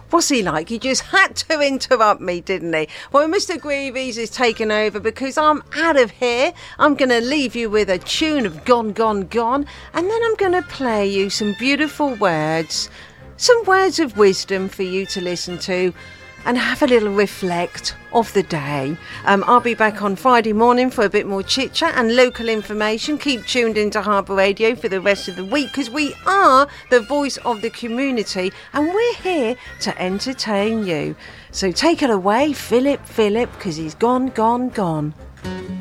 What's he like? He just had to interrupt me, didn't he? Well, Mr. Grievies is taking over because I'm out of here. I'm going to leave you with a tune of Gone, Gone, Gone, and then I'm going to play you some beautiful words, some words of wisdom for you to listen to and have a little reflect of the day. I'll be back on Friday morning for a bit more chit-chat and local information. Keep tuned into Harbour Radio for the rest of the week because we are the voice of the community and we're here to entertain you. So take it away, Philip, because he's gone, gone, gone.